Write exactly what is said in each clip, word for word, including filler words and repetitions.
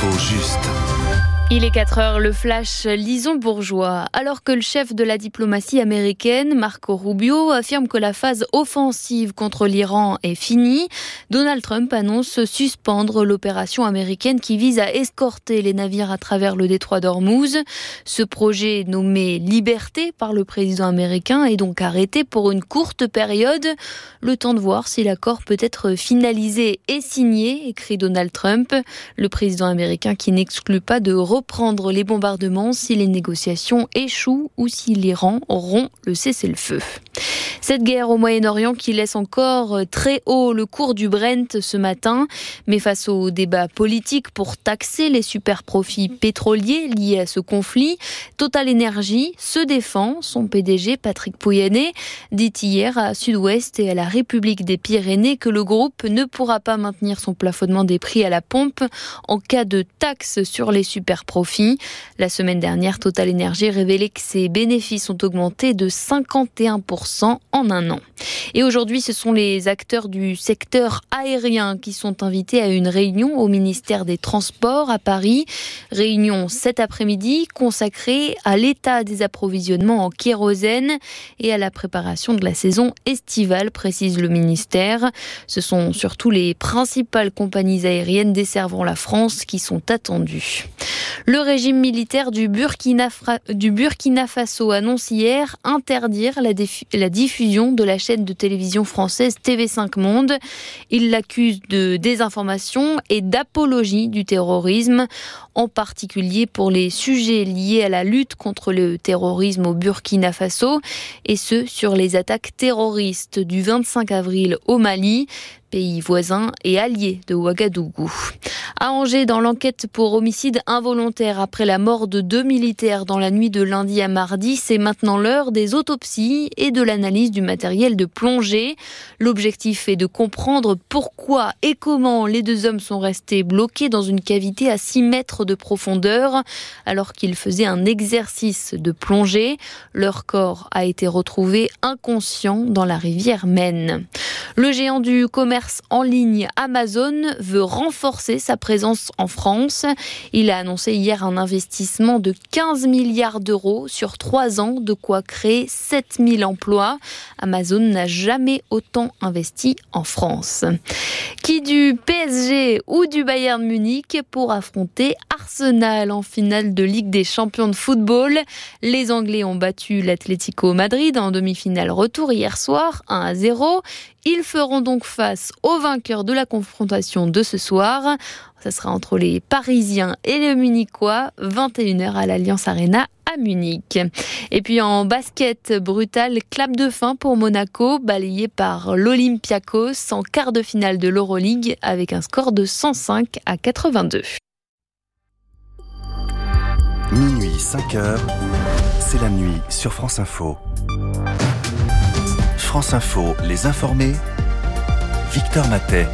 L'info juste. Il est quatre heures, le flash Lison Bourgeois. Alors que le chef de la diplomatie américaine, Marco Rubio, affirme que la phase offensive contre l'Iran est finie, Donald Trump annonce suspendre l'opération américaine qui vise à escorter les navires à travers le détroit d'Ormuz. Ce projet, nommé Liberté par le président américain, est donc arrêté pour une courte période. Le temps de voir si l'accord peut être finalisé et signé, écrit Donald Trump. Le président américain qui n'exclut pas de reprendre les bombardements si les négociations échouent ou si l'Iran rompt le cessez-le-feu. Cette guerre au Moyen-Orient qui laisse encore très haut le cours du Brent ce matin, mais face au débat politique pour taxer les super-profits pétroliers liés à ce conflit, Total Energy se défend. Son P D G, Patrick Pouyanné, dit hier à Sud-Ouest et à la République des Pyrénées que le groupe ne pourra pas maintenir son plafonnement des prix à la pompe en cas de taxe sur les super-profits. La semaine dernière, Total Energy révélait que ses bénéfices ont augmenté de cinquante et un pour cent en un an. Et aujourd'hui, ce sont les acteurs du secteur aérien qui sont invités à une réunion au ministère des Transports à Paris. Réunion cet après-midi consacrée à l'état des approvisionnements en kérosène et à la préparation de la saison estivale, précise le ministère. Ce sont surtout les principales compagnies aériennes desservant la France qui sont attendues. Le régime militaire du Burkina, Fra... du Burkina Faso annonce hier interdire la, déf... la diffusion de la chaîne de télévision française T V cinq Monde. Il l'accuse de désinformation et d'apologie du terrorisme, en particulier pour les sujets liés à la lutte contre le terrorisme au Burkina Faso, et ce sur les attaques terroristes du vingt-cinq avril au Mali, pays voisin et allié de Ouagadougou. À Angers, dans l'enquête pour homicide involontaire après la mort de deux militaires dans la nuit de lundi à mardi, c'est maintenant l'heure des autopsies et de l'analyse du matériel de plongée. L'objectif est de comprendre pourquoi et comment les deux hommes sont restés bloqués dans une cavité à six mètres de profondeur alors qu'ils faisaient un exercice de plongée. Leur corps a été retrouvé inconscient dans la rivière Maine. Le géant du commerce en ligne Amazon veut renforcer sa présence en France. Il a annoncé hier un investissement de quinze milliards d'euros sur trois ans, de quoi créer sept mille emplois. Amazon n'a jamais autant investi en France. Qui du P S G ou du Bayern Munich pour affronter Arsenal en finale de Ligue des Champions de football? Les Anglais ont battu l'Atlético Madrid en demi-finale retour hier soir, un à zéro. Ils feront donc face aux vainqueurs de la confrontation de ce soir. Ça sera entre les Parisiens et les Munichois, vingt et une heures à l'Allianz Arena à Munich. Et puis en basket, brutal clap de fin pour Monaco, balayé par l'Olympiakos en quart de finale de l'Euroleague avec un score de cent cinq à quatre-vingt-deux. Minuit, cinq heures, c'est la nuit sur France Info. France Info, les informés, Victor Matet.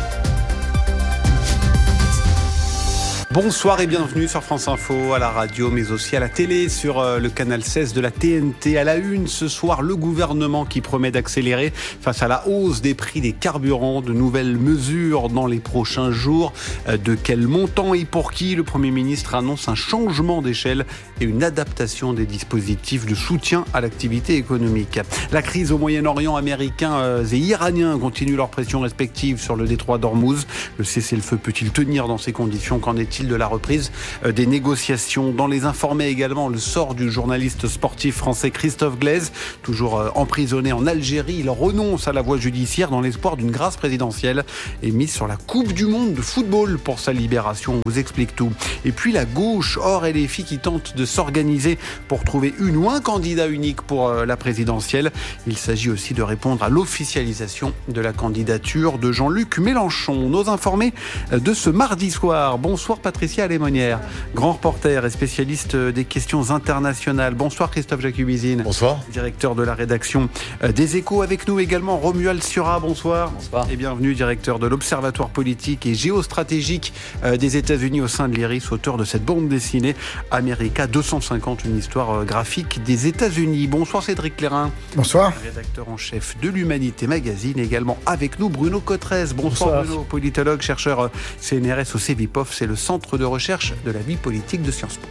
Bonsoir et bienvenue sur France Info, à la radio mais aussi à la télé, sur le canal seize de la T N T. À la une ce soir, le gouvernement qui promet d'accélérer face à la hausse des prix des carburants, de nouvelles mesures dans les prochains jours. De quel montant et pour qui? Le Premier ministre annonce un changement d'échelle et une adaptation des dispositifs de soutien à l'activité économique. La crise au Moyen-Orient, américains et iraniens continuent leur pression respective sur le détroit d'Ormuz. Le cessez-le-feu peut-il tenir dans ces conditions? Qu'en est-il de la reprise des négociations? Dans les informés également, le sort du journaliste sportif français Christophe Glaise, toujours emprisonné en Algérie. Il renonce à la voie judiciaire dans l'espoir d'une grâce présidentielle et mise sur la Coupe du Monde de football pour sa libération. On vous explique tout. Et puis la gauche, Or et les filles qui tentent de s'organiser pour trouver une ou un candidat unique pour la présidentielle. Il s'agit aussi de répondre à l'officialisation de la candidature de Jean-Luc Mélenchon. Nos informés de ce mardi soir. Bonsoir Patricia Lémonière, grand reporter et spécialiste des questions internationales. Bonsoir Christophe Jacubizine. Bonsoir. Directeur de la rédaction des Échos. Avec nous également Romuald Siura. Bonsoir. Bonsoir. Et bienvenue, directeur de l'Observatoire politique et géostratégique des États-Unis au sein de l'I R I S, auteur de cette bande dessinée America deux cent cinquante, une histoire graphique des États-Unis. Bonsoir Cédric Clairin. Bonsoir. Rédacteur en chef de l'Humanité Magazine. Également avec nous Bruno Cotrez. Bonsoir, Bonsoir. Bruno, politologue, chercheur C N R S au CEVIPOF. C'est le centre centre de recherche de la vie politique de Sciences Po.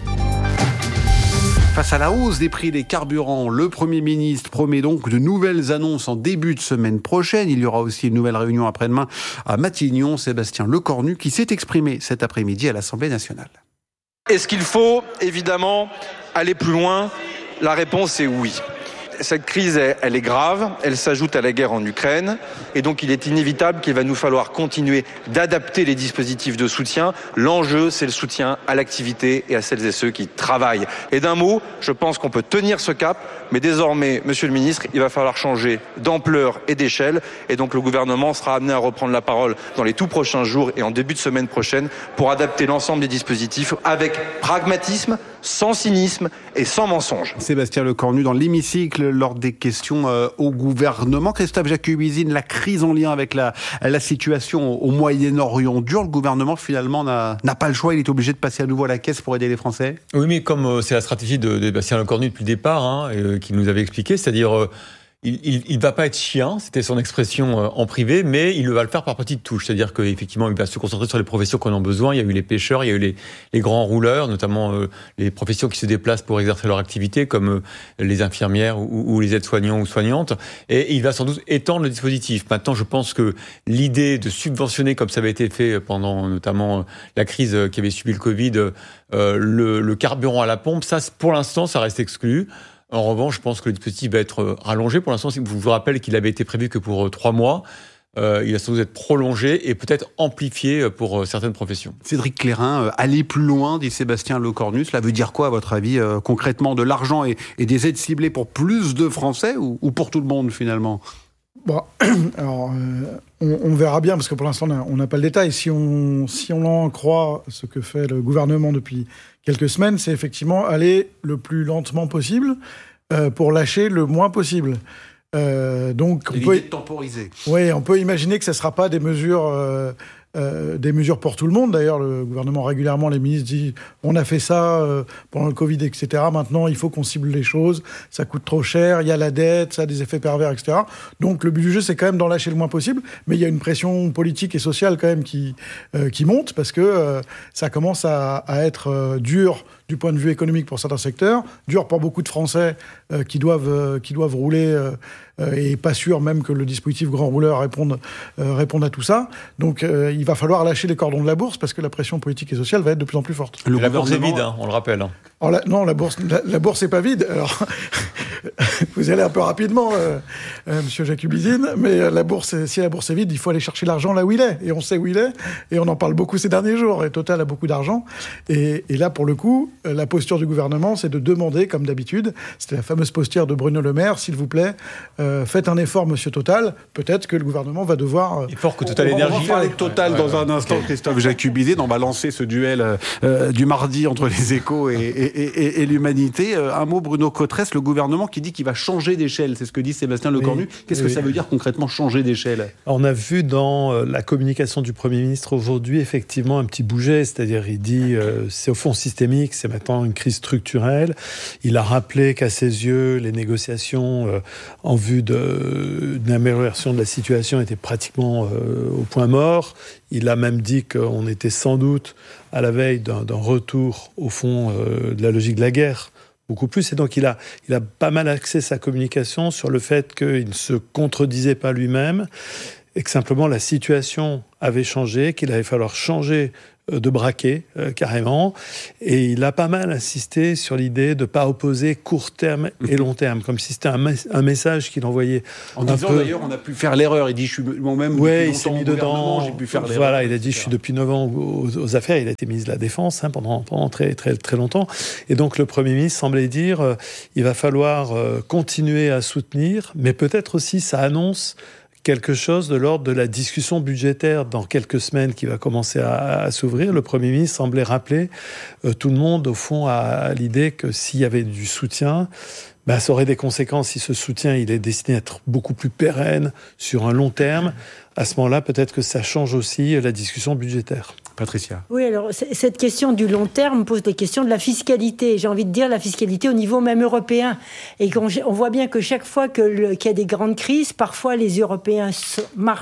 Face à la hausse des prix des carburants, le Premier ministre promet donc de nouvelles annonces en début de semaine prochaine. Il y aura aussi une nouvelle réunion après-demain à Matignon. Sébastien Lecornu qui s'est exprimé cet après-midi à l'Assemblée nationale. Est-ce qu'il faut évidemment aller plus loin ? La réponse est oui. Cette crise, elle est grave, elle s'ajoute à la guerre en Ukraine et donc il est inévitable qu'il va nous falloir continuer d'adapter les dispositifs de soutien. L'enjeu, c'est le soutien à l'activité et à celles et ceux qui travaillent. Et d'un mot, je pense qu'on peut tenir ce cap, mais désormais, Monsieur le Ministre, il va falloir changer d'ampleur et d'échelle et donc le gouvernement sera amené à reprendre la parole dans les tout prochains jours et en début de semaine prochaine pour adapter l'ensemble des dispositifs avec pragmatisme, sans cynisme et sans mensonge. Sébastien Lecornu dans l'hémicycle lors des questions euh, au gouvernement. Christophe Jacubizine, la crise en lien avec la, la situation au Moyen-Orient dure. Le gouvernement finalement n'a, n'a pas le choix, il est obligé de passer à nouveau à la caisse pour aider les Français. Oui, mais comme euh, c'est la stratégie de, de Sébastien Lecornu depuis le départ, hein, euh, qu'il nous avait expliqué, c'est-à-dire... Euh, Il ne va pas être chien, c'était son expression euh, en privé, mais il va le faire par petites touches. C'est-à-dire qu'effectivement, il va se concentrer sur les professions qu'on a besoin. Il y a eu les pêcheurs, il y a eu les, les grands rouleurs, notamment euh, les professions qui se déplacent pour exercer leur activité, comme euh, les infirmières ou, ou les aides-soignants ou soignantes. Et il va sans doute étendre le dispositif. Maintenant, je pense que l'idée de subventionner, comme ça avait été fait pendant notamment la crise qui avait subi le Covid, euh, le, le carburant à la pompe, ça, pour l'instant, ça reste exclu. En revanche, je pense que le dispositif va être rallongé. Pour l'instant, je vous rappelle qu'il avait été prévu que pour trois mois. Euh, il va sans doute être prolongé et peut-être amplifié pour certaines professions. Cédric Clairin, euh, aller plus loin, dit Sébastien Lecornu. Cela veut dire quoi, à votre avis, euh, concrètement, de l'argent et, et des aides ciblées pour plus de Français ou, ou pour tout le monde, finalement ? Bon, alors, euh, on, on verra bien, parce que pour l'instant, on n'a pas le détail. Si on, si on en croit ce que fait le gouvernement depuis quelques semaines, c'est effectivement aller le plus lentement possible euh, pour lâcher le moins possible. Euh, donc, on l'idée peut, de temporiser. Oui, on peut imaginer que ce ne sera pas des mesures... Euh, Euh, des mesures pour tout le monde. D'ailleurs, le gouvernement, régulièrement, les ministres disent on a fait ça euh, pendant le Covid, et cetera. Maintenant, il faut qu'on cible les choses. Ça coûte trop cher, il y a la dette, ça a des effets pervers, et cetera. Donc, le but du jeu, c'est quand même d'en lâcher le moins possible. Mais il y a une pression politique et sociale quand même qui, euh, qui monte parce que euh, ça commence à, à être euh, dur du point de vue économique pour certains secteurs, dur pour beaucoup de Français euh, qui, doivent, euh, qui doivent rouler euh, euh, et pas sûr même que le dispositif grand rouleur réponde, euh, réponde à tout ça. Donc euh, il va falloir lâcher les cordons de la bourse parce que la pression politique et sociale va être de plus en plus forte. Le la bourse est vide, hein, on le rappelle. Hein. Alors, la, non, la bourse, la, la bourse n'est pas vide. Alors, vous allez un peu rapidement, euh, euh, Monsieur Jacubizine, mais la bourse, si la bourse est vide, il faut aller chercher l'argent là où il est. Et on sait où il est, et on en parle beaucoup ces derniers jours. Et Total a beaucoup d'argent. Et, et là, pour le coup, la posture du gouvernement, c'est de demander, comme d'habitude, c'était la fameuse posture de Bruno Le Maire, s'il vous plaît, euh, faites un effort, Monsieur Total. Peut-être que le gouvernement va devoir... Euh, effort que Total on, Énergie... On va parler de Total ouais, dans ouais, un instant, okay. Christophe Jacubizine. On va lancer ce duel euh, du mardi entre les Échos et, et, et, et l'Humanité. Euh, un mot, Bruno Cotresse, le gouvernement qui dit qu'il va changer d'échelle. C'est ce que dit Sébastien Lecornu. Oui, Qu'est-ce oui. que ça veut dire concrètement, changer d'échelle ? On a vu dans la communication du Premier ministre aujourd'hui, effectivement, un petit bouget. C'est-à-dire, il dit euh, c'est au fond systémique, c'est maintenant une crise structurelle. Il a rappelé qu'à ses yeux, les négociations euh, en vue de, d'une amélioration de la situation étaient pratiquement euh, au point mort. Il a même dit qu'on était sans doute à la veille d'un, d'un retour, au fond, euh, de la logique de la guerre. Beaucoup plus. Et donc, il a, il a pas mal axé sa communication sur le fait qu'il ne se contredisait pas lui-même et que simplement la situation avait changé, qu'il allait falloir changer de braquet, euh, carrément. Et il a pas mal insisté sur l'idée de ne pas opposer court terme et long terme, comme si c'était un, mes- un message qu'il envoyait. En disant peu... d'ailleurs, on a pu faire l'erreur. Il dit, je suis moi-même ouais, il s'est mis dedans. J'ai pu faire l'erreur. Voilà, il a dit, je suis depuis neuf ans aux, aux affaires. Il a été ministre de la Défense hein, pendant, pendant très, très, très longtemps. Et donc, le Premier ministre semblait dire, euh, il va falloir euh, continuer à soutenir, mais peut-être aussi, ça annonce quelque chose de l'ordre de la discussion budgétaire dans quelques semaines qui va commencer à, à s'ouvrir. Le Premier ministre semblait rappeler euh, tout le monde, au fond, à, à l'idée que s'il y avait du soutien, ben, ça aurait des conséquences. Si ce soutien il est destiné à être beaucoup plus pérenne sur un long terme, à ce moment-là, peut-être que ça change aussi la discussion budgétaire. Patricia. Oui, alors cette question du long terme pose des questions de la fiscalité. J'ai envie de dire la fiscalité au niveau même européen. Et qu'on, on voit bien que chaque fois que le, qu'il y a des grandes crises, parfois les Européens marchent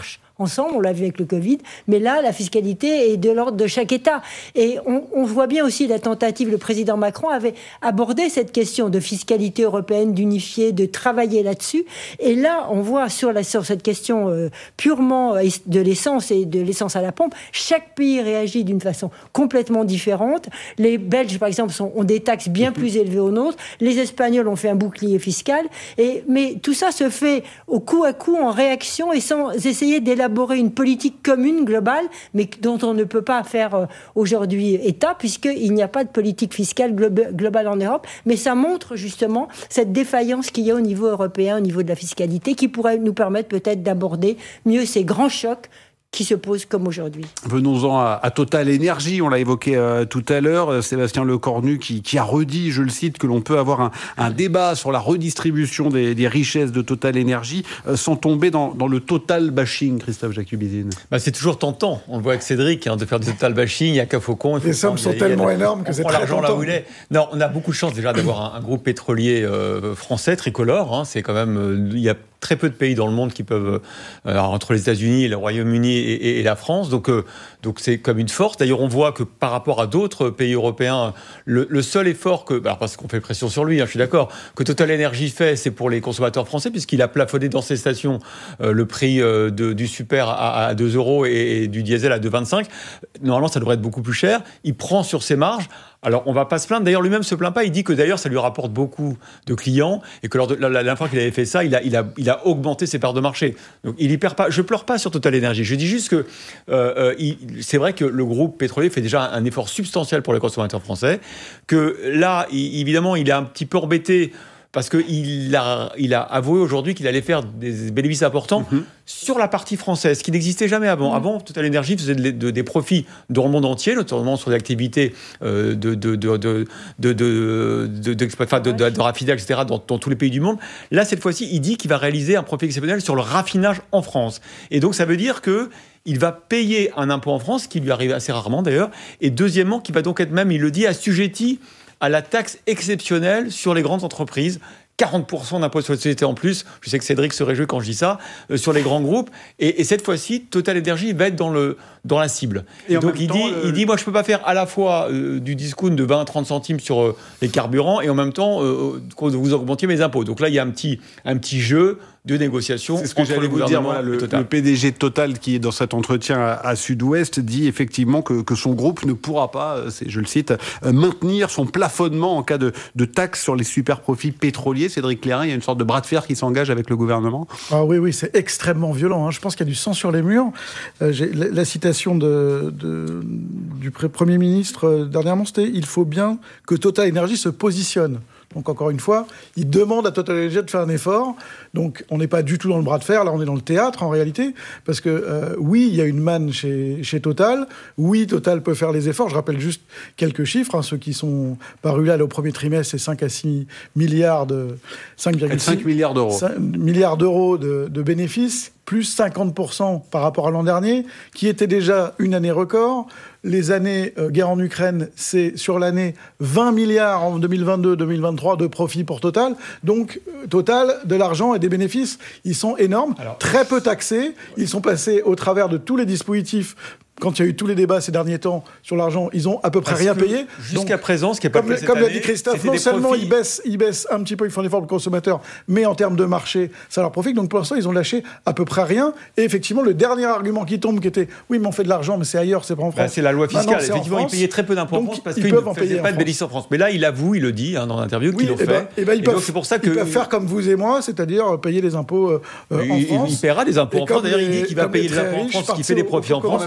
ensemble, on l'a vu avec le Covid, mais là, la fiscalité est de l'ordre de chaque État. Et on, on voit bien aussi la tentative, le président Macron avait abordé cette question de fiscalité européenne, d'unifier, de travailler là-dessus. Et là, on voit sur, la, sur cette question euh, purement de l'essence et de l'essence à la pompe, chaque pays réagit d'une façon complètement différente. Les Belges, par exemple, sont, ont des taxes bien plus élevées aux nôtres. Les Espagnols ont fait un bouclier fiscal. Et, mais tout ça se fait au coup à coup, en réaction, et sans essayer d'élaborer une politique commune, globale, mais dont on ne peut pas faire euh, aujourd'hui État, puisqu'il n'y a pas de politique fiscale glo- globale en Europe. Mais ça montre justement cette défaillance qu'il y a au niveau européen, au niveau de la fiscalité, qui pourrait nous permettre peut-être d'aborder mieux ces grands chocs qui se posent comme aujourd'hui. Venons-en à, à Total Énergie, on l'a évoqué euh, tout à l'heure, Sébastien Lecornu qui, qui a redit, je le cite, que l'on peut avoir un, un débat sur la redistribution des, des richesses de Total Énergie euh, sans tomber dans, dans le total bashing, Christophe Jacubizine. Bah, c'est toujours tentant, on le voit avec Cédric, hein, de faire du total bashing, il n'y a qu'à Faucon. Les sommes sont tellement énormes que c'est très tentant. Là où il est. Non, on a beaucoup de chance déjà d'avoir un, un groupe pétrolier euh, français, tricolore, hein, c'est quand même, euh, il y a très peu de pays dans le monde qui peuvent, euh, entre les États-Unis, le Royaume-Uni et, et, et la France, donc, euh, donc c'est comme une force. D'ailleurs, on voit que par rapport à d'autres pays européens, le, le seul effort que, alors parce qu'on fait pression sur lui, hein, je suis d'accord, que Total Energy fait, c'est pour les consommateurs français, puisqu'il a plafonné dans ses stations euh, le prix euh, de, du super à, à deux euros et, et du diesel à deux euros vingt-cinq. Normalement, ça devrait être beaucoup plus cher. Il prend sur ses marges. Alors, on va pas se plaindre. D'ailleurs, lui-même se plaint pas. Il dit que d'ailleurs, ça lui rapporte beaucoup de clients et que lors de la, la, la dernière fois qu'il avait fait ça, il a, il a, il a augmenté ses parts de marché. Donc, il y perd pas. Je pleure pas sur Total Energy. Je dis juste que euh, euh, il, c'est vrai que le groupe pétrolier fait déjà un, un effort substantiel pour les consommateurs français. Que là, il, évidemment, il est un petit peu embêté. Parce qu'il a, il a avoué aujourd'hui qu'il allait faire des bénéfices importants mmh. sur la partie française, ce qui n'existait jamais avant. Mmh. Avant, Total Energy faisait de, de, des profits dans le monde entier, notamment sur des activités euh, de, de, de, de, de, de, de, de, enfin, de, de, de raffinage, et cetera, dans, dans tous les pays du monde. Là, cette fois-ci, il dit qu'il va réaliser un profit exceptionnel sur le raffinage en France. Et donc, ça veut dire que il va payer un impôt en France, qui lui arrive assez rarement d'ailleurs, et deuxièmement, qui va donc être même, il le dit, assujetti à la taxe exceptionnelle sur les grandes entreprises. quarante pour cent d'impôt sur les sociétés en plus. Je sais que Cédric se réjouit quand je dis ça, euh, sur les grands groupes. Et, et cette fois-ci, Total Energy va être dans, le, dans la cible. Et, et donc, il, temps, dit, le... il dit, moi, je ne peux pas faire à la fois euh, du discount de vingt à trente centimes sur euh, les carburants et en même temps, euh, que vous augmentiez mes impôts. Donc là, il y a un petit, un petit jeu de négociation c'est ce que entre le vous dire, voilà, le, le P D G de Total qui est dans cet entretien à, à Sud-Ouest dit effectivement que, que son groupe ne pourra pas, c'est, je le cite, maintenir son plafonnement en cas de, de taxes sur les super profits pétroliers. Cédric Clairin, il y a une sorte de bras de fer qui s'engage avec le gouvernement. Ah oui, oui, c'est extrêmement violent. Hein. Je pense qu'il y a du sang sur les murs. Euh, j'ai, la, la citation de, de, du Premier ministre euh, dernièrement, c'était « Il faut bien que Total Energy se positionne ». Donc, encore une fois, il demande à Total Energy de faire un effort. Donc, on n'est pas du tout dans le bras de fer. Là, on est dans le théâtre, en réalité. Parce que, euh, oui, il y a une manne chez, chez Total. Oui, Total peut faire les efforts. Je rappelle juste quelques chiffres. Hein, ceux qui sont parus là, là au premier trimestre, c'est cinq à six milliards de... cinq virgule cinq milliards d'euros. cinq milliards d'euros de, de bénéfices, plus cinquante pour cent par rapport à l'an dernier, qui était déjà une année record. Les années euh, guerre en Ukraine, c'est sur l'année vingt milliards en deux mille vingt-deux deux mille vingt-trois de profit pour Total. Donc, euh, Total, de l'argent et des bénéfices, ils sont énormes, Alors, très peu taxés. Ils sont passés au travers de tous les dispositifs. Quand il y a eu tous les débats ces derniers temps sur l'argent, ils ont à peu près Parce rien payé. Jusqu'à Donc, présent, ce qui n'est pas comme, cette comme année, l'a dit Christophe, non seulement profits... ils baissent, ils baissent un petit peu, ils font un effort pour le consommateur, mais en termes de marché, ça leur profite. Donc pour l'instant, ils ont lâché à peu près rien. Et effectivement, le dernier argument qui tombe, qui était oui, mais on fait de l'argent, mais c'est ailleurs, c'est pas en France. Bah, c'est la loi fiscale. Maintenant, effectivement, ils payaient très peu d'impôts en France parce qu'ils ne faisaient pas de bénéfices en France. Mais là, il avoue, il le dit hein, dans l'interview, qu'ils l'ont et fait. Ben, et ben, ils et peuvent, donc c'est pour ça que ils peuvent faire comme vous et moi, c'est-à-dire payer les impôts euh, en il, France. Il paiera des impôts en France. D'ailleurs, il dit qu'il va payer des impôts en France, qu'il fait des profits en France.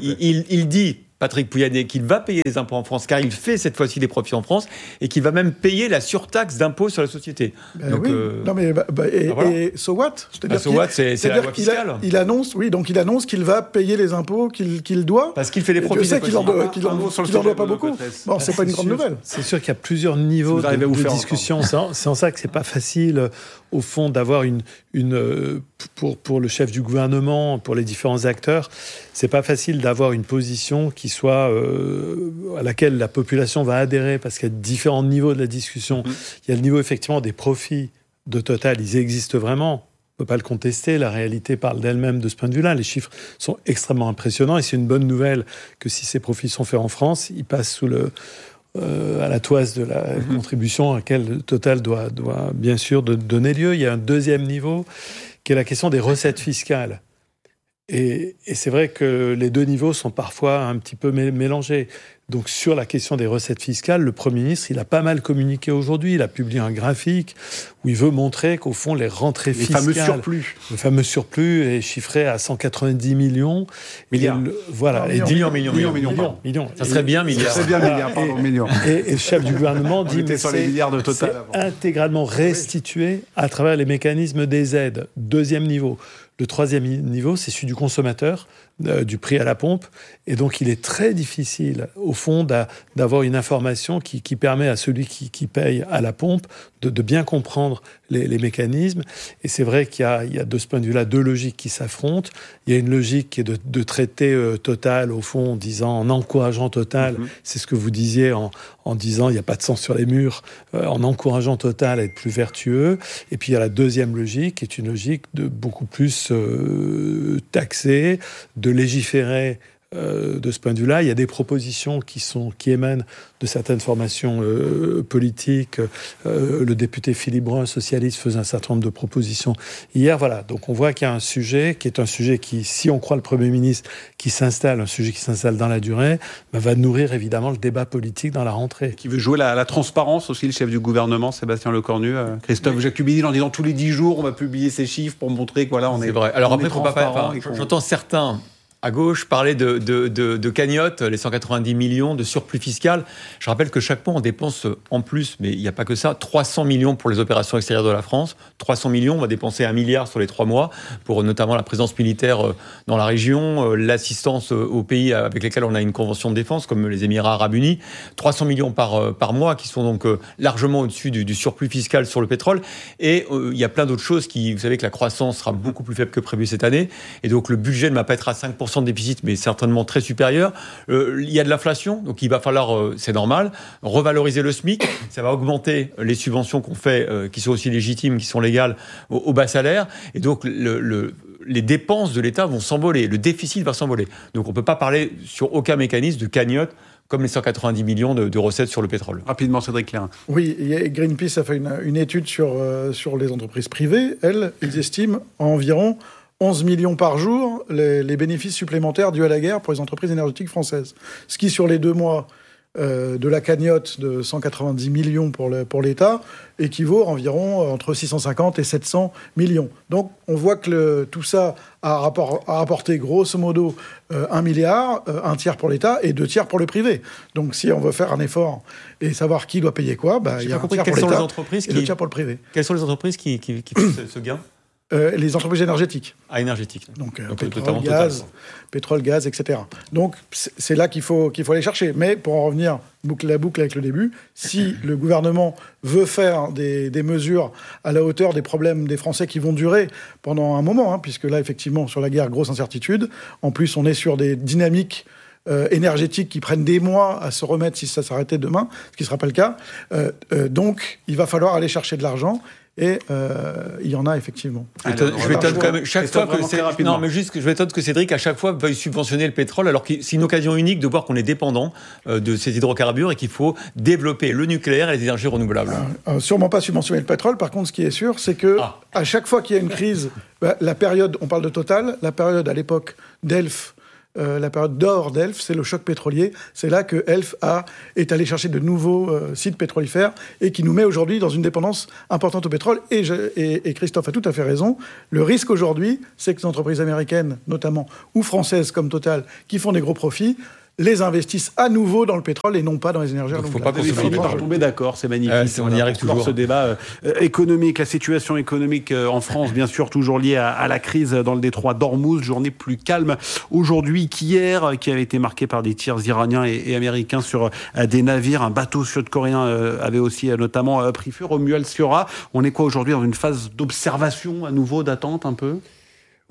Il dit Patrick Pouyanné, qu'il va payer les impôts en France, car il fait cette fois-ci des profits en France, et qu'il va même payer la surtaxe d'impôt sur la société. Ben donc, oui. euh... non mais bah, bah, et, ben voilà. et so what C'est-à-dire bah, so what, c'est, c'est la loi fiscale. Il, a, il annonce, oui, donc il annonce qu'il va payer les impôts qu'il, qu'il doit. Parce qu'il fait des profits. Je sais qu'il n'en doit, qu'il en, qu'il en doit pas beaucoup. Bon, c'est pas une grande nouvelle. C'est sûr qu'il y a plusieurs niveaux de, de discussion. C'est en, c'est en ça que c'est pas facile, au fond, d'avoir une, une pour pour le chef du gouvernement, pour les différents acteurs, c'est pas facile d'avoir une position qui soit euh, à laquelle la population va adhérer, parce qu'il y a différents niveaux de la discussion. Mmh. Il y a le niveau effectivement des profits de Total, ils existent vraiment. peut pas le contester. La réalité parle d'elle-même de ce point de vue-là. Les chiffres sont extrêmement impressionnants et c'est une bonne nouvelle que si ces profits sont faits en France, ils passent sous le Euh, à la toise de la mmh. contribution à laquelle Total doit, doit bien sûr de donner lieu. Il y a un deuxième niveau qui est la question des recettes fiscales. Et, et c'est vrai que les deux niveaux sont parfois un petit peu mélangés. Donc sur la question des recettes fiscales, le Premier ministre, il a pas mal communiqué aujourd'hui. Il a publié un graphique où il veut montrer qu'au fond, les rentrées les fiscales... fameux surplus. Le fameux surplus est chiffré à cent quatre-vingt-dix millions. Milliards. Le, voilà. Millions, millions, millions, millions, millions, millions, millions. Ça serait bien milliards. Ça serait bien milliards, pardon, et, millions. Et, et le chef du gouvernement dit que c'est c'est intégralement restitué à travers les mécanismes des aides. Deuxième niveau. Le troisième niveau, c'est celui du consommateur, euh, du prix à la pompe. Et donc, il est très difficile, au fond, d'a, d'avoir une information qui, qui permet à celui qui, qui paye à la pompe de, de bien comprendre les, les mécanismes. Et c'est vrai qu'il y a, il y a de ce point de vue-là deux logiques qui s'affrontent. Il y a une logique qui est de, de traiter euh, Total, au fond, en disant, en encourageant Total, mm-hmm. c'est ce que vous disiez, en, en disant il n'y a pas de sang sur les murs, euh, en encourageant Total à être plus vertueux. Et puis, il y a la deuxième logique, qui est une logique de beaucoup plus euh, taxée, de légiférer euh, de ce point de vue-là. Il y a des propositions qui, sont, qui émanent de certaines formations euh, politiques. Euh, le député Philippe Brun, socialiste, faisait un certain nombre de propositions hier. Voilà. Donc on voit qu'il y a un sujet qui est un sujet qui, si on croit le Premier ministre, qui s'installe, un sujet qui s'installe dans la durée, bah, va nourrir évidemment le débat politique dans la rentrée. Qui veut jouer la, la transparence aussi, le chef du gouvernement, Sébastien Lecornu, euh, Christophe oui. Jacubinil, en disant tous les dix jours, on va publier ces chiffres pour montrer que voilà, on est. C'est vrai. Alors après, faut pas faire. Enfin, j'entends certains à gauche parler de, de, de, de cagnotte, les cent quatre-vingt-dix millions de surplus fiscal. Je rappelle que chaque mois, on dépense en plus, mais il n'y a pas que ça, trois cents millions pour les opérations extérieures de la France. trois cents millions, on va dépenser un milliard sur les trois mois pour notamment la présence militaire dans la région, l'assistance aux pays avec lesquels on a une convention de défense, comme les Émirats arabes unis. trois cents millions par, par mois, qui sont donc largement au-dessus du, du surplus fiscal sur le pétrole. Et euh, il y a plein d'autres choses qui, vous savez que la croissance sera beaucoup plus faible que prévu cette année. Et donc le budget ne va pas être à cinq pour cent de déficit, mais certainement très supérieur. Euh, il y a de l'inflation, donc il va falloir, euh, c'est normal, revaloriser le SMIC. Ça va augmenter les subventions qu'on fait, euh, qui sont aussi légitimes, qui sont légales, au, au bas salaire. Et donc, le, le, les dépenses de l'État vont s'envoler, le déficit va s'envoler. Donc, on ne peut pas parler sur aucun mécanisme de cagnotte comme les cent quatre-vingt-dix millions de, de recettes sur le pétrole. Rapidement, Cédric Clairin. Oui, Greenpeace a fait une, une étude sur, euh, sur les entreprises privées. Elles, ils estiment à environ onze millions par jour les, les bénéfices supplémentaires dus à la guerre pour les entreprises énergétiques françaises. Ce qui, sur les deux mois euh, de la cagnotte de cent quatre-vingt-dix millions pour, le, pour l'État, équivaut à environ entre six cent cinquante et sept cents millions. Donc, on voit que le, tout ça a, rapport, a rapporté grosso modo euh, un milliard, euh, un tiers pour l'État et deux tiers pour le privé. Donc, si on veut faire un effort et savoir qui doit payer quoi, bah, il y a un tiers pour l'État et deux tiers pour le privé. Quelles sont les entreprises qui, qui, qui font ce, ce gain ? Euh, les entreprises énergétiques. Ah, énergétiques. Donc, euh, Donc pétrole, gaz, total. pétrole, gaz, et cetera. Donc, c'est là qu'il faut, qu'il faut aller chercher. Mais pour en revenir, boucle la boucle avec le début, si le gouvernement veut faire des, des mesures à la hauteur des problèmes des Français qui vont durer pendant un moment, hein, puisque là, effectivement, sur la guerre, grosse incertitude. En plus, on est sur des dynamiques Euh, énergétiques qui prennent des mois à se remettre si ça s'arrêtait demain, ce qui ne sera pas le cas. Euh, euh, donc, il va falloir aller chercher de l'argent. Et euh, il y en a effectivement. Alors, je m'étonne quand même chaque fois que c'est... non, mais juste que je m'étonne que Cédric à chaque fois veuille subventionner le pétrole, alors que c'est une occasion unique de voir qu'on est dépendant euh, de ces hydrocarbures et qu'il faut développer le nucléaire et les énergies renouvelables. Euh, euh, sûrement pas subventionner le pétrole. Par contre, ce qui est sûr, c'est que ah. à chaque fois qu'il y a une crise, bah, la période, on parle de Total, la période à l'époque d'Elf. Euh, la période d'or d'Elf, c'est le choc pétrolier. C'est là que Elf a, est allé chercher de nouveaux euh, sites pétrolifères et qui nous met aujourd'hui dans une dépendance importante au pétrole. Et, je, et, et Christophe a tout à fait raison. Le risque aujourd'hui, c'est que les entreprises américaines, notamment, ou françaises comme Total, qui font des gros profits, les investissent à nouveau dans le pétrole et non pas dans les énergies renouvelables. Il ne faut pas qu'on tomber d'accord, c'est magnifique. Euh, on y arrive toujours. Ce débat euh, économique, la situation économique euh, en France, bien sûr, toujours liée à, à la crise dans le détroit d'Ormuz. Journée plus calme aujourd'hui qu'hier, qui avait été marquée par des tirs iraniens et, et américains sur euh, des navires. Un bateau sud-coréen euh, avait aussi euh, notamment euh, pris feu. Romuald Siora, on est quoi aujourd'hui dans une phase d'observation à nouveau, d'attente un peu ?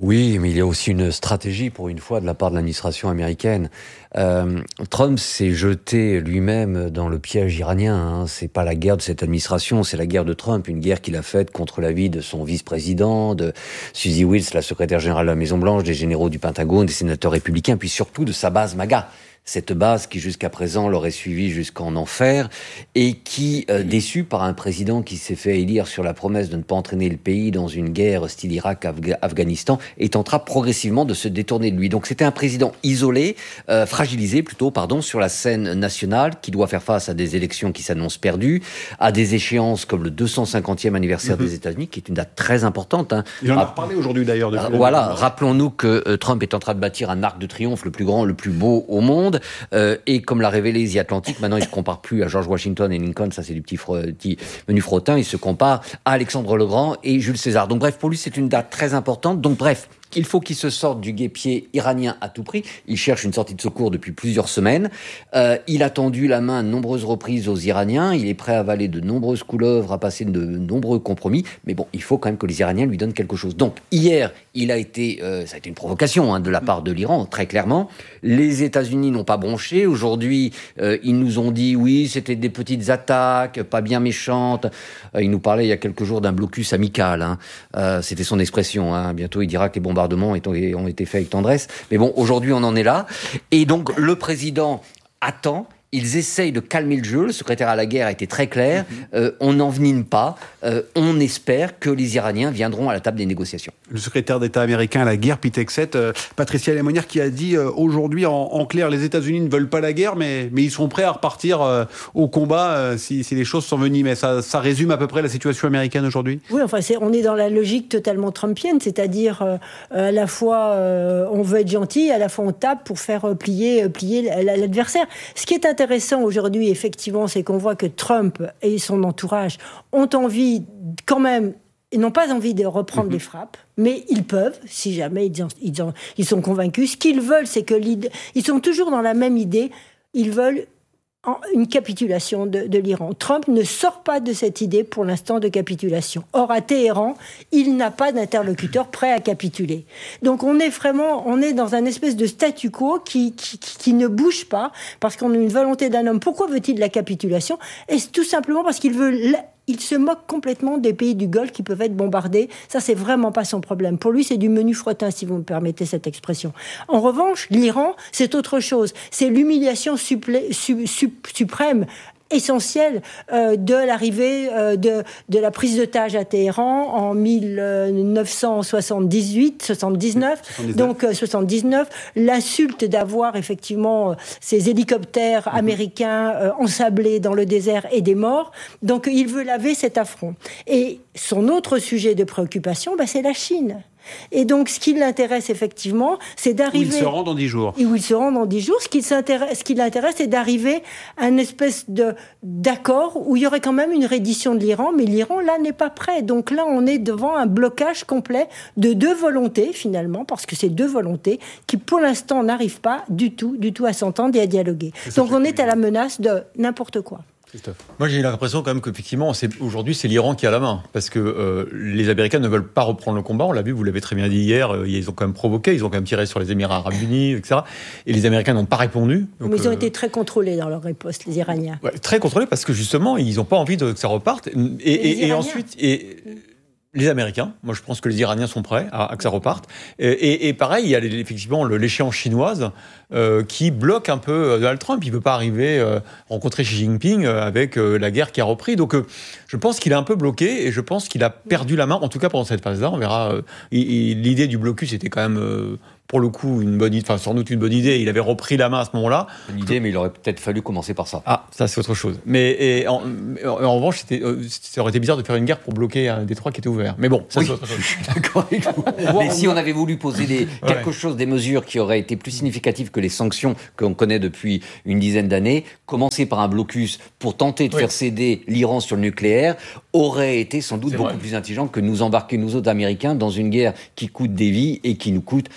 Oui, mais il y a aussi une stratégie, pour une fois, de la part de l'administration américaine. Euh, Trump s'est jeté lui-même dans le piège iranien. Hein. C'est pas la guerre de cette administration, c'est la guerre de Trump, une guerre qu'il a faite contre l'avis de son vice-président, de Suzy Wiles, la secrétaire générale de la Maison-Blanche, des généraux du Pentagone, des sénateurs républicains, puis surtout de sa base MAGA. Cette base qui jusqu'à présent l'aurait suivi jusqu'en enfer et qui, euh, déçu par un président qui s'est fait élire sur la promesse de ne pas entraîner le pays dans une guerre style Irak-Afghanistan, est en train progressivement de se détourner de lui. Donc c'était un président isolé, euh, fragilisé plutôt, pardon, sur la scène nationale, qui doit faire face à des élections qui s'annoncent perdues, à des échéances comme le deux cent cinquantième anniversaire mmh. des États-Unis, qui est une date très importante. Hein. Il en a reparlé aujourd'hui d'ailleurs. Euh, voilà, rappelons-nous que euh, Trump est en train de bâtir un arc de triomphe le plus grand, le plus beau au monde. Euh, et comme l'a révélé The Atlantic, maintenant il ne se compare plus à George Washington et Lincoln, ça c'est du petit, fro- petit menu frottin, il se compare à Alexandre le Grand et Jules César. Donc bref, pour lui c'est une date très importante. Donc bref, il faut qu'il se sorte du guêpier iranien à tout prix. Il cherche une sortie de secours depuis plusieurs semaines. Euh, il a tendu la main à de nombreuses reprises aux Iraniens. Il est prêt à avaler de nombreuses couleuvres, à passer de nombreux compromis. Mais bon, il faut quand même que les Iraniens lui donnent quelque chose. Donc, hier, il a été, euh, ça a été une provocation hein, de la part de l'Iran, très clairement. Les États-Unis n'ont pas bronché. Aujourd'hui, euh, ils nous ont dit, oui, c'était des petites attaques, pas bien méchantes. Euh, il nous parlait il y a quelques jours d'un blocus amical. Hein. Euh, c'était son expression. Hein. Bientôt, il dira que les bombardements ont été faits avec tendresse. Mais bon, aujourd'hui, on en est là. Et donc, le président attend. Ils essayent de calmer le jeu. Le secrétaire à la guerre a été très clair. Euh, on n'envenime pas. Euh, on espère que les Iraniens viendront à la table des négociations. Le secrétaire d'État américain à la guerre, Pete Hegseth, euh, Patricia Lémonière, qui a dit euh, aujourd'hui, en, en clair, les États-Unis ne veulent pas la guerre, mais, mais ils sont prêts à repartir euh, au combat euh, si, si les choses s'enveniment. Ça, ça résume à peu près la situation américaine aujourd'hui ? Oui, enfin, c'est, on est dans la logique totalement trumpienne, c'est-à-dire euh, à la fois euh, on veut être gentil, à la fois on tape pour faire euh, plier, euh, plier l'adversaire. Ce qui est intéressant aujourd'hui, effectivement, c'est qu'on voit que Trump et son entourage ont envie, quand même, ils n'ont pas envie de reprendre mmh. les frappes, mais ils peuvent, si jamais ils, en, ils, en, ils sont convaincus. Ce qu'ils veulent, c'est que ils sont toujours dans la même idée. Ils veulent une capitulation de, de l'Iran. Trump ne sort pas de cette idée pour l'instant de capitulation. Or, à Téhéran, il n'a pas d'interlocuteur prêt à capituler. Donc, on est vraiment, on est dans un espèce de statu quo qui, qui, qui ne bouge pas parce qu'on a une volonté d'un homme. Pourquoi veut-il la capitulation ? Et c'est tout simplement parce qu'il veut... Il se moque complètement des pays du Golfe qui peuvent être bombardés. Ça, c'est vraiment pas son problème. Pour lui, c'est du menu frottin, si vous me permettez cette expression. En revanche, l'Iran, c'est autre chose. C'est l'humiliation supplé, su, su, suprême, essentielle euh, de l'arrivée euh, de, de la prise d'otage à Téhéran en mille neuf cent soixante-dix-huit soixante-dix-neuf, soixante-dix-neuf. Donc euh, soixante-dix-neuf, l'insulte d'avoir effectivement euh, ces hélicoptères mmh. américains euh, ensablés dans le désert et des morts. Donc il veut laver cet affront. Et son autre sujet de préoccupation, bah, c'est la Chine. Et donc, ce qui l'intéresse effectivement, c'est d'arriver... Où il se rend dans dix jours. Et où il se rend dans dix jours. Ce qui, ce qui l'intéresse, c'est d'arriver à une espèce de, d'accord où il y aurait quand même une reddition de l'Iran, mais l'Iran, là, n'est pas prêt. Donc là, on est devant un blocage complet de deux volontés, finalement, parce que c'est deux volontés qui, pour l'instant, n'arrivent pas du tout, du tout à s'entendre et à dialoguer. Donc, on est à la menace de n'importe quoi. Christophe. Moi, j'ai l'impression quand même qu'effectivement, c'est, aujourd'hui, c'est l'Iran qui a la main. Parce que euh, les Américains ne veulent pas reprendre le combat. On l'a vu, vous l'avez très bien dit hier. Euh, ils ont quand même provoqué, ils ont quand même tiré sur les Émirats Arabes Unis, et cetera. Et les Américains n'ont pas répondu. Donc, Mais ils ont euh, été très contrôlés dans leur riposte, les Iraniens. Ouais, très contrôlés parce que justement, ils n'ont pas envie de, que ça reparte. Et, et, et ensuite... Et, les Américains, moi je pense que les Iraniens sont prêts à, à que ça reparte. Et, et, et pareil, il y a effectivement l'échéance chinoise euh, qui bloque un peu Donald Trump. Il ne veut pas arriver euh, rencontrer Xi Jinping euh, avec euh, la guerre qui a repris. Donc euh, je pense qu'il est un peu bloqué et je pense qu'il a perdu la main, en tout cas pendant cette phase-là. On verra. Euh, et, et l'idée du blocus était quand même... Euh, pour le coup, une bonne idée, enfin sans doute une bonne idée. Il avait repris la main à ce moment-là. Une idée, mais il aurait peut-être fallu commencer par ça. Ah, ça c'est autre chose. Mais et en, en, en revanche, c'était, ça aurait été bizarre de faire une guerre pour bloquer un détroit qui était ouvert. Mais bon, ça oui, c'est autre chose. Je suis d'accord avec vous. Mais si on avait voulu poser des, quelque ouais. chose, des mesures qui auraient été plus significatives que les sanctions qu'on connaît depuis une dizaine d'années, commencer par un blocus pour tenter de oui. faire céder l'Iran sur le nucléaire aurait été sans doute c'est beaucoup vrai. plus intelligent que nous embarquer nous autres Américains dans une guerre qui coûte des vies et qui nous coûte euh, des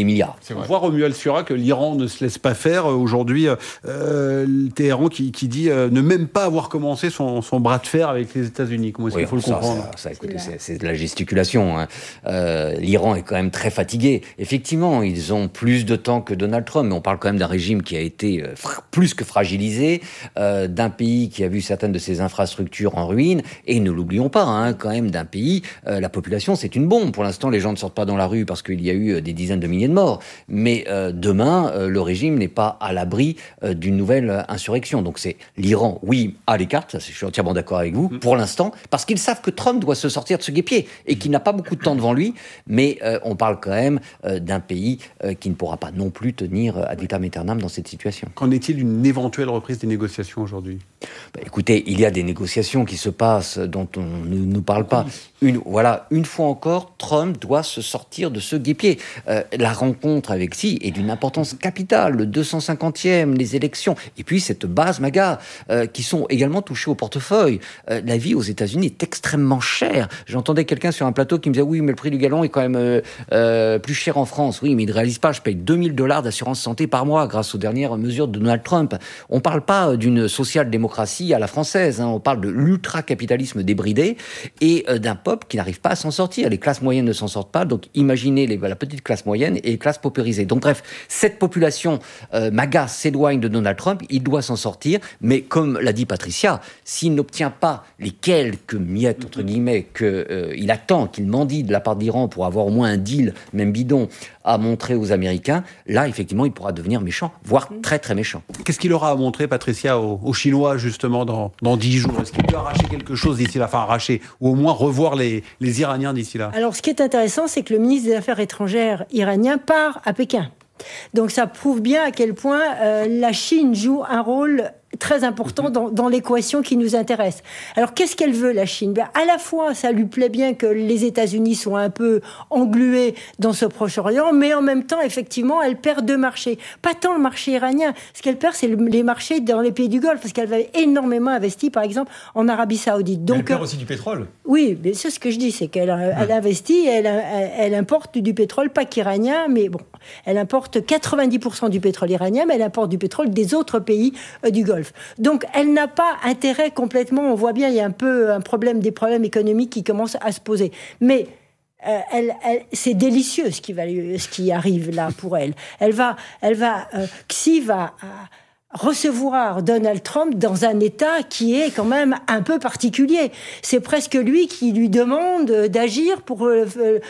des milliards. On voit Romuald Sura que l'Iran ne se laisse pas faire. Aujourd'hui, euh, le Téhéran qui, qui dit euh, ne même pas avoir commencé son, son bras de fer avec les États-Unis. Comment est-ce oui, qu'il faut ça, le comprendre ça, ça, écoutez, c'est, c'est de la gesticulation. Hein. Euh, L'Iran est quand même très fatigué. Effectivement, ils ont plus de temps que Donald Trump, mais on parle quand même d'un régime qui a été euh, fra- plus que fragilisé, euh, d'un pays qui a vu certaines de ses infrastructures en ruine, et ne l'oublions pas, hein, quand même, d'un pays, euh, la population, c'est une bombe. Pour l'instant, les gens ne sortent pas dans la rue parce qu'il y a eu des dizaines de milliers de morts. Mais euh, demain, euh, le régime n'est pas à l'abri euh, d'une nouvelle euh, insurrection. Donc c'est l'Iran, oui, à l'écart, ça, je suis entièrement d'accord avec vous, pour l'instant, parce qu'ils savent que Trump doit se sortir de ce guêpier et qu'il n'a pas beaucoup de temps devant lui, mais euh, on parle quand même euh, d'un pays euh, qui ne pourra pas non plus tenir euh, ad vitam aeternam dans cette situation. Qu'en est-il d'une éventuelle reprise des négociations aujourd'hui ? Bah, écoutez, il y a des négociations qui se passent dont on ne nous parle pas. Une, voilà, une fois encore, Trump doit se sortir de ce guêpier. Euh, la rencontre avec Xi est d'une importance capitale, le deux cent cinquantième, les élections, et puis cette base MAGA, euh, qui sont également touchés au portefeuille. Euh, la vie aux États-Unis est extrêmement chère. J'entendais quelqu'un sur un plateau qui me disait « Oui, mais le prix du gallon est quand même euh, euh, plus cher en France. » Oui, mais il ne réalise pas, je paye deux mille dollars d'assurance santé par mois grâce aux dernières mesures de Donald Trump. On ne parle pas d'une social-démocratie à la française, hein. On parle de l'ultra-capitalisme débridé et euh, d'un peuple qui n'arrive pas à s'en sortir. Les classes moyennes ne s'en sortent pas, donc imaginez les, la petite classe moyenne et les classes paupérisées. Donc bref, cette population euh, MAGA s'éloigne de Donald Trump, il doit s'en sortir, mais comme l'a dit Patricia, s'il n'obtient pas les quelques miettes, entre guillemets, qu'il euh, attend, qu'il mendie de la part d'Iran pour avoir au moins un deal, même bidon, à montrer aux Américains, là, effectivement, il pourra devenir méchant, voire très, très méchant. Qu'est-ce qu'il aura à montrer, Patricia, aux, aux Chinois, justement, dans, dans dix jours ? Est-ce qu'il peut arracher quelque chose d'ici là ? Enfin, arracher, ou au moins revoir les, les Iraniens d'ici là ? Alors, ce qui est intéressant, c'est que le ministre des Affaires étrangères iranien part à Pékin. Donc, ça prouve bien à quel point euh, la Chine joue un rôle très important dans, dans l'équation qui nous intéresse. Alors, qu'est-ce qu'elle veut, la Chine ? Ben, à la fois, ça lui plaît bien que les États-Unis soient un peu englués dans ce Proche-Orient, mais en même temps, effectivement, elle perd deux marchés. Pas tant le marché iranien. Ce qu'elle perd, c'est le, les marchés dans les pays du Golfe, parce qu'elle avait énormément investi, par exemple, en Arabie Saoudite. Donc, elle perd aussi du pétrole. Oui, mais c'est ce que je dis, c'est qu'elle elle investit, elle, elle, elle importe du pétrole, pas qu'iranien, mais bon, elle importe quatre-vingt-dix pour cent du pétrole iranien, mais elle importe du pétrole des autres pays euh, du Golfe. Donc, elle n'a pas intérêt complètement. On voit bien, il y a un peu un problème, des problèmes économiques qui commencent à se poser. Mais euh, elle, elle, c'est délicieux ce qui va, ce qui arrive là pour elle. Elle va, elle va, euh, Xi va euh, recevoir Donald Trump dans un état qui est quand même un peu particulier. C'est presque lui qui lui demande d'agir pour euh,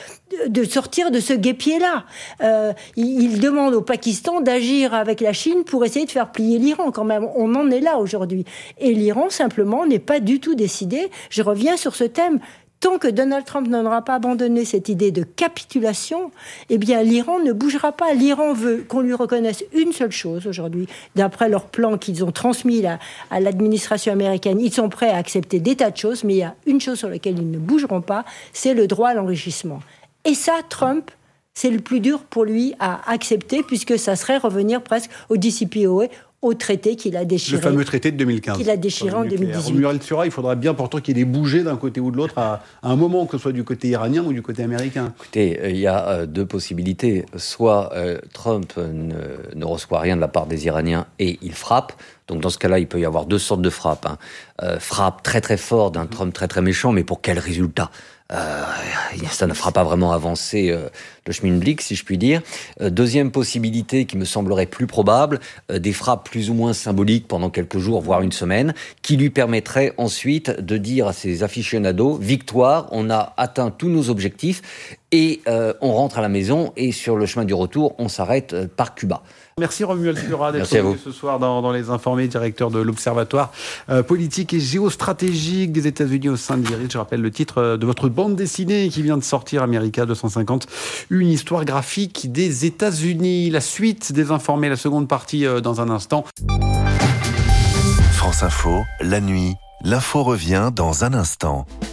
de sortir de ce guêpier-là. Euh, il demande au Pakistan d'agir avec la Chine pour essayer de faire plier l'Iran quand même. On en est là aujourd'hui. Et l'Iran, simplement, n'est pas du tout décidé. Je reviens sur ce thème. Tant que Donald Trump n'aura pas abandonné cette idée de capitulation, eh bien, l'Iran ne bougera pas. L'Iran veut qu'on lui reconnaisse une seule chose aujourd'hui. D'après leur plan qu'ils ont transmis à, à l'administration américaine, ils sont prêts à accepter des tas de choses, mais il y a une chose sur laquelle ils ne bougeront pas, c'est le droit à l'enrichissement. Et ça, Trump, c'est le plus dur pour lui à accepter, puisque ça serait revenir presque au D C P O A, au traité qu'il a déchiré. Le fameux traité de deux mille quinze. Qu'il a déchiré en deux mille dix-huit. Romuald Sura, il faudra bien pourtant qu'il ait bougé d'un côté ou de l'autre à, à un moment, que ce soit du côté iranien ou du côté américain. Écoutez, il y a euh, deux possibilités. Soit euh, Trump ne, ne reçoit rien de la part des Iraniens et il frappe. Donc dans ce cas-là, il peut y avoir deux sortes de frappes. Hein. Euh, frappe très très fort d'un Trump très très méchant, mais pour quel résultat ? Euh, ça ne fera pas vraiment avancer euh, le Schmilblick, si je puis dire. Euh, deuxième possibilité qui me semblerait plus probable, euh, des frappes plus ou moins symboliques pendant quelques jours, voire une semaine, qui lui permettraient ensuite de dire à ses aficionados, victoire, on a atteint tous nos objectifs et euh, on rentre à la maison et sur le chemin du retour, on s'arrête euh, par Cuba. Merci Romuald Sura d'être venu ce soir dans, dans Les Informés, directeur de l'Observatoire euh, politique et géostratégique des États-Unis au sein de l'I R I S. Je rappelle le titre de votre bande dessinée qui vient de sortir, America deux cent cinquante, une histoire graphique des États-Unis. La suite des Informés, la seconde partie euh, dans un instant. France Info, la nuit, l'info revient dans un instant.